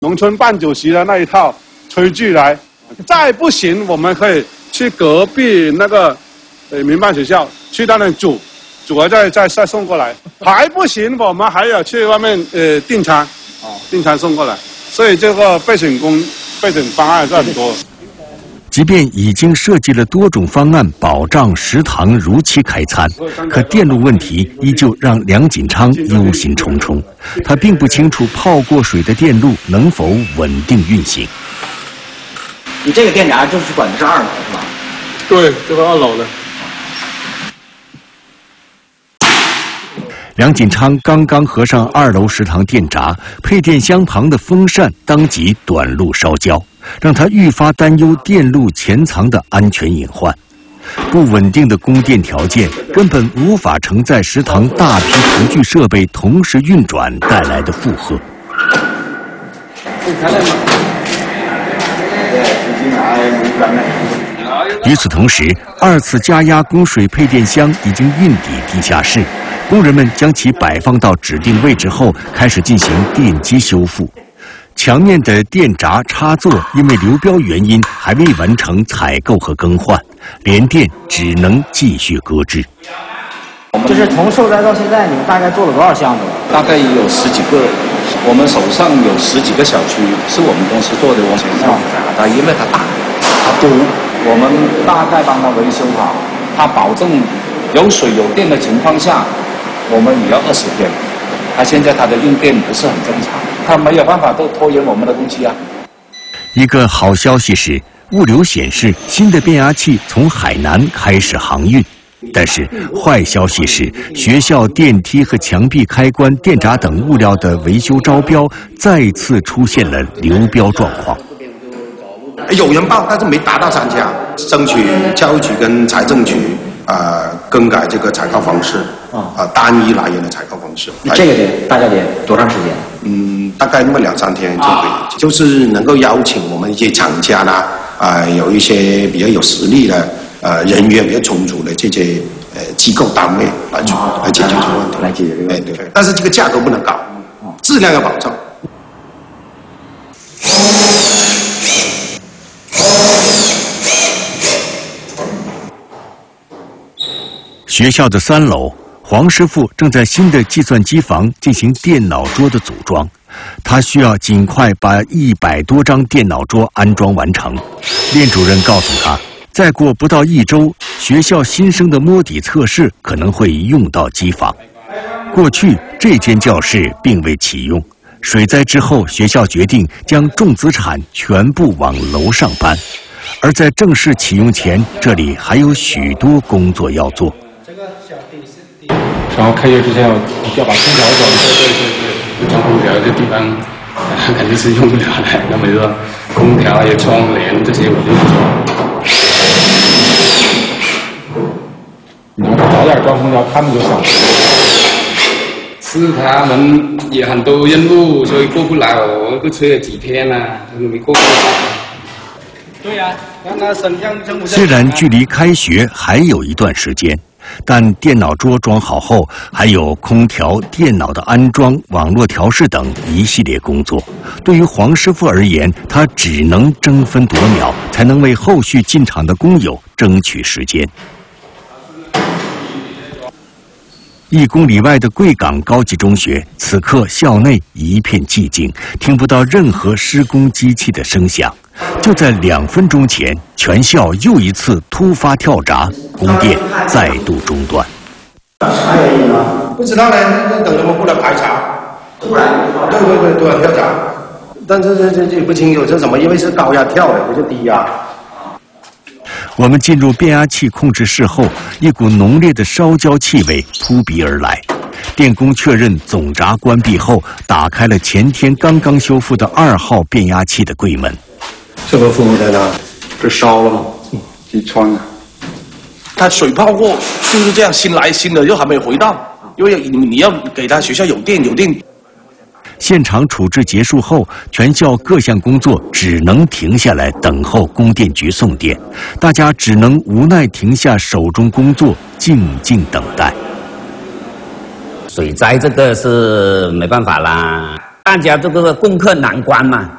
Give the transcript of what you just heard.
农村办酒席的那一套炊具来。再不行，我们可以去隔壁那个民办学校去那里煮了再送过来。还不行，我们还要去外面订餐，订餐送过来。所以这个备选方案是很多。 即便已经设计了多种方案保障食堂如期开餐，可电路问题依旧让梁锦昌忧心忡忡。他并不清楚泡过水的电路能否稳定运行。 你这个电闸就是管的是2楼是吧？ 对，这个2楼的。 梁锦昌刚刚合上2楼食堂电闸，配电箱旁的风扇当即短路烧焦，让他愈发担忧电路潜藏的安全隐患。不稳定的供电条件根本无法承载食堂大批厨具设备同时运转带来的负荷。与此同时，2次加压供水配电箱已经运抵地下室，工人们将其摆放到指定位置后，开始进行电机修复。墙面的电闸插座因为流标原因还未完成采购和更换，联电只能继续搁置。 就是从受灾到现在，你们大概做了多少项目？ 大概有10几个，我们手上有10几个小区是我们公司做的，我想它因为它大，它多，我们大概帮它维修好，它保证有水有电的情况下，我们也要20天。它现在它的用电不是很正常，它没有办法都拖延我们的工期啊。 一个好消息是，物流显示新的变压器从海南开始航运。但是坏消息是，学校电梯和墙壁开关、电闸等物料的维修招标再次出现了流标状况。 有人报，但是没达到3家，争取教育局跟财政局更改这个采购方式，单一来源的采购方式。 这个大概得多长时间？ 大概那么2、3天就可以，就是能够邀请我们一些厂家啦，有一些比较有实力的。人员比较充足的这些机构单位来解决这个问题， 来解决这个问题。 对，但是这个价格不能高，质量要保证。 学校的3楼，黄师傅正在新的计算机房进行电脑桌的组装，他需要尽快把100多张电脑桌安装完成。练主任告诉他，再过不到1周，学校新生的摸底测试可能会用到机房。过去这间教室并未启用，水灾之后，学校决定将重资产全部往楼上搬，而在正式启用前，这里还有许多工作要做。 然后开学之前要把空调装，对，装空调这地方肯定是用不了的。那么就说空调也窗帘这些我就做。你们早点装空调，他们就想。是他们也很多任务，所以过不来。我都催了几天了，没过来。 对呀，让他省样政府。 虽然距离开学还有一段时间，但电脑桌装好后，还有空调、电脑的安装、网络调试等一系列工作。对于黄师傅而言，他只能争分夺秒，才能为后续进场的工友争取时间。1公里外的贵港高级中学，此刻校内一片寂静，听不到任何施工机器的声响。就在2分钟前，全校又一次突发跳闸，供电再度中断。 啥原因吗？不知道呢，等他们过来排查。突然跳闸，但这不清楚是什么，因为是高压跳的，不是低压。 我们进入变压器控制室后，一股浓烈的烧焦气味扑鼻而来。电工确认总闸关闭后，打开了前天刚刚修复的2号变压器的柜门。 这个父母在哪？ 这烧了吗？击穿了。 他水泡过，就是这样，新来新的又还没有回到，因为你要给他学校有电。 现场处置结束后，全校各项工作只能停下来等候供电局送电，大家只能无奈停下手中工作，静静等待。 水灾这个是没办法啦， 大家这个功课难关嘛，